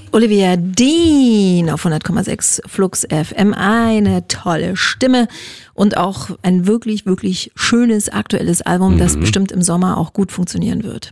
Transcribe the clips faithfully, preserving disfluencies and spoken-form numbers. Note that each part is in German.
Olivia Dean auf hundert Komma sechs Flux F M. Eine tolle Stimme und auch ein wirklich, wirklich schönes aktuelles Album, das mhm. bestimmt im Sommer auch gut funktionieren wird.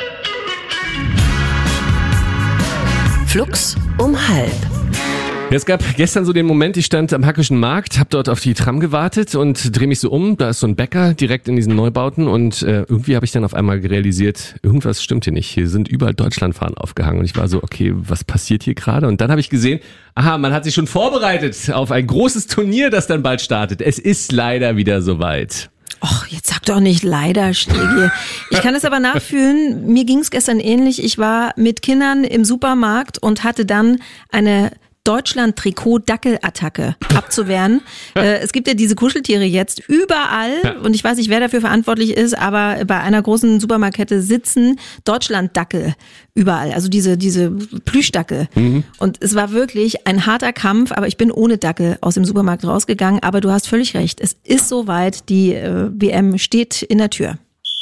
Flux um halb. Es gab gestern so den Moment, ich stand am Hackischen Markt, hab dort auf die Tram gewartet und drehe mich so um, da ist so ein Bäcker direkt in diesen Neubauten und äh, irgendwie habe ich dann auf einmal realisiert, irgendwas stimmt hier nicht, hier sind überall Deutschlandfahnen aufgehangen und ich war so, okay, was passiert hier gerade? Und dann habe ich gesehen, aha, man hat sich schon vorbereitet auf ein großes Turnier, das dann bald startet. Es ist leider wieder soweit. Och, jetzt sag doch nicht leider, Stegi. Ich kann es aber nachfühlen, mir ging es gestern ähnlich. Ich war mit Kindern im Supermarkt und hatte dann eine Deutschland-Trikot-Dackel-Attacke abzuwehren. äh, es gibt ja diese Kuscheltiere jetzt überall und ich weiß nicht, wer dafür verantwortlich ist, aber bei einer großen Supermarktkette sitzen Deutschland-Dackel überall, also diese diese Plüschdackel. Mhm. Und es war wirklich ein harter Kampf, aber ich bin ohne Dackel aus dem Supermarkt rausgegangen, aber du hast völlig recht, es ist soweit, die äh, W M steht in der Tür.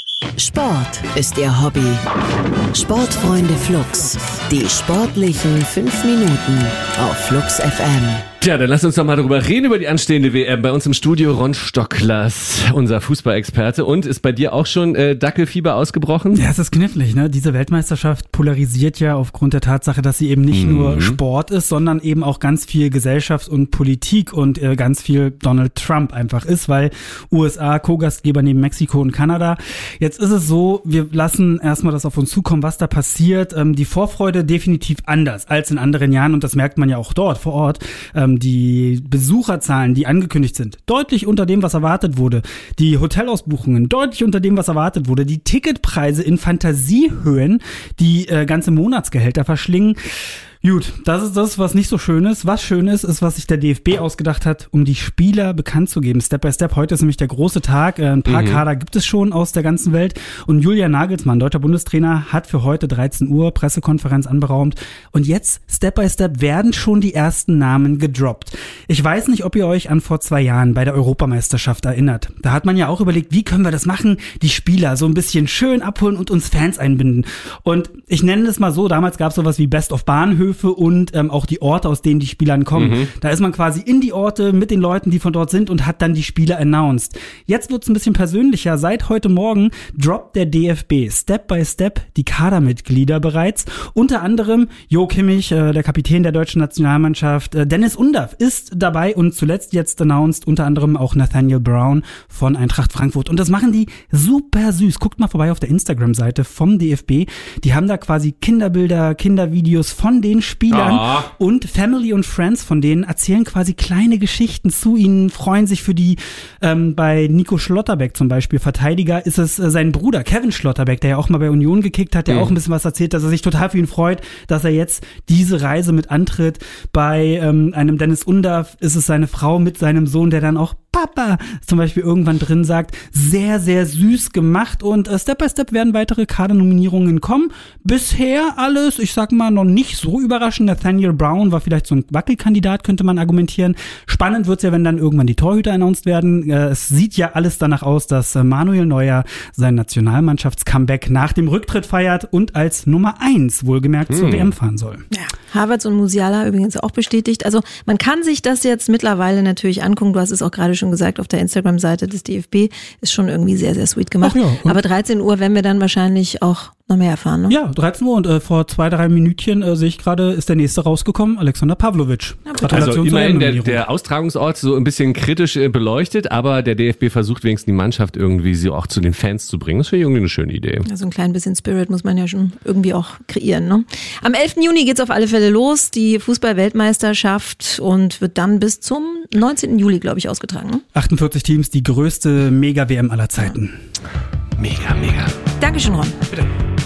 Sport ist ihr Hobby. Sportfreunde Flux. Die sportlichen fünf Minuten auf Flux F M. Tja, dann lass uns doch mal darüber reden, über die anstehende W M. Bei uns im Studio Ron Stocklers, unser Fußballexperte. Und ist bei dir auch schon äh, Dackelfieber ausgebrochen? Ja, es ist knifflig, ne? Diese Weltmeisterschaft polarisiert ja aufgrund der Tatsache, dass sie eben nicht mhm. nur Sport ist, sondern eben auch ganz viel Gesellschaft und Politik und äh, ganz viel Donald Trump einfach ist, weil U S A Co-Gastgeber neben Mexiko und Kanada. Jetzt ist es so, wir lassen erstmal das auf uns zukommen, was da passiert. Ähm, die Vorfreude definitiv anders als in anderen Jahren und das merkt man ja auch dort vor Ort. Ähm, die Besucherzahlen, die angekündigt sind, deutlich unter dem, was erwartet wurde. Die Hotelausbuchungen deutlich unter dem, was erwartet wurde. Die Ticketpreise in Fantasiehöhen, die äh, ganze Monatsgehälter verschlingen. Gut, das ist das, was nicht so schön ist. Was schön ist, ist, was sich der D F B ausgedacht hat, um die Spieler bekannt zu geben. Step by Step. Heute ist nämlich der große Tag. Ein paar mhm. Kader gibt es schon aus der ganzen Welt. Und Julian Nagelsmann, deutscher Bundestrainer, hat für heute dreizehn Uhr Pressekonferenz anberaumt. Und jetzt, Step by Step, werden schon die ersten Namen gedroppt. Ich weiß nicht, ob ihr euch an vor zwei Jahren bei der Europameisterschaft erinnert. Da hat man ja auch überlegt, wie können wir das machen? Die Spieler so ein bisschen schön abholen und uns Fans einbinden. Und ich nenne es mal so, damals gab es sowas wie Best of Bahnhöfe und ähm, auch die Orte, aus denen die Spieler kommen. Mhm. Da ist man quasi in die Orte mit den Leuten, die von dort sind und hat dann die Spieler announced. Jetzt wird's ein bisschen persönlicher. Seit heute Morgen droppt der D F B Step by Step die Kadermitglieder bereits. Unter anderem Jo Kimmich, äh, der Kapitän der deutschen Nationalmannschaft. Äh, Dennis Undaff ist dabei und zuletzt jetzt announced unter anderem auch Nathaniel Brown von Eintracht Frankfurt. Und das machen die super süß. Guckt mal vorbei auf der Instagram-Seite vom D F B. Die haben da quasi Kinderbilder, Kindervideos von den Spielern oh. und Family und Friends von denen erzählen quasi kleine Geschichten zu ihnen, freuen sich für die. Ähm, bei Nico Schlotterbeck zum Beispiel, Verteidiger, ist es äh, sein Bruder Kevin Schlotterbeck, der ja auch mal bei Union gekickt hat, der mhm. auch ein bisschen was erzählt, dass er sich total für ihn freut, dass er jetzt diese Reise mit antritt. Bei ähm, einem Dennis Undaff ist es seine Frau mit seinem Sohn, der dann auch Papa zum Beispiel irgendwann drin sagt. Sehr, sehr süß gemacht und äh, Step by Step werden weitere Kadernominierungen kommen. Bisher alles, ich sag mal, noch nicht so überraschend. Nathaniel Brown war vielleicht so ein Wackelkandidat, könnte man argumentieren. Spannend wird's ja, wenn dann irgendwann die Torhüter announced werden. Äh, es sieht ja alles danach aus, dass äh, Manuel Neuer sein Nationalmannschafts-Comeback nach dem Rücktritt feiert und als Nummer eins wohlgemerkt hm. zur W M fahren soll. Ja, Havertz und Musiala übrigens auch bestätigt. Also man kann sich das jetzt mittlerweile natürlich angucken. Du hast es auch gerade schon gesagt, auf der Instagram-Seite des D F B ist schon irgendwie sehr, sehr sweet gemacht. Ja, aber dreizehn Uhr werden wir dann wahrscheinlich auch noch mehr erfahren, ne? Ja, dreizehn Uhr und äh, vor zwei, drei Minütchen äh, sehe ich gerade, ist der nächste rausgekommen, Alexander Pavlovic. Also immerhin der, der Austragungsort so ein bisschen kritisch äh, beleuchtet, aber der D F B versucht wenigstens die Mannschaft irgendwie so auch zu den Fans zu bringen. Das finde ich irgendwie eine schöne Idee. Ja, so ein klein bisschen Spirit muss man ja schon irgendwie auch kreieren, ne? Am elften Juni geht's auf alle Fälle los, die Fußball-Weltmeisterschaft, und wird dann bis zum neunzehnten Juli, glaube ich, ausgetragen, ne? achtundvierzig Teams, die größte Mega-W M aller Zeiten. Ja. Mega, mega. Dankeschön, Ron. Bitte.